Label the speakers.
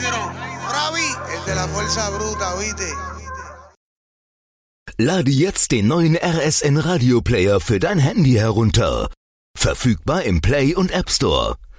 Speaker 1: Bravi, el de la fuerza bruta, ¿viste?
Speaker 2: Lade jetzt den neuen RSN Radio Player für dein Handy herunter. Verfügbar im Play und App Store.